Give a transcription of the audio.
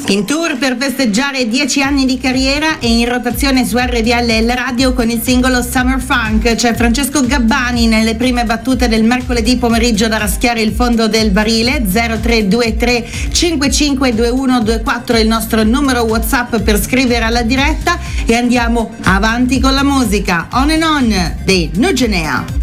In tour per festeggiare 10 anni di carriera e in rotazione su RDL la radio con il singolo Summer Funk. C'è Francesco Gabbani nelle prime battute del mercoledì pomeriggio da raschiare il fondo del barile. 0323 552124 il nostro numero WhatsApp per scrivere alla diretta, e andiamo avanti con la musica. On and On dei Nugenea.